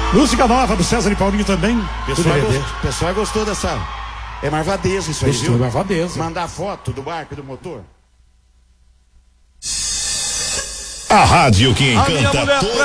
Música nova do César e Paulinho também. O pessoal gostou dessa. É marvadeza isso aí, viu? É marvadeza. Mandar foto do barco e do motor. A rádio que encanta toda